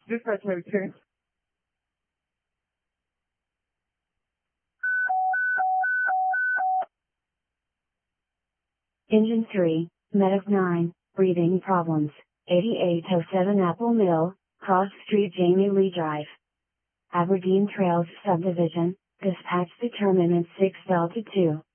Dispatch Medic 10. Engine 3, Medic 9, breathing problems, 8807 Apple Mill, Cross Street Jamie Lee Drive. Aberdeen Trails Subdivision, dispatch determinant 6 Delta 2.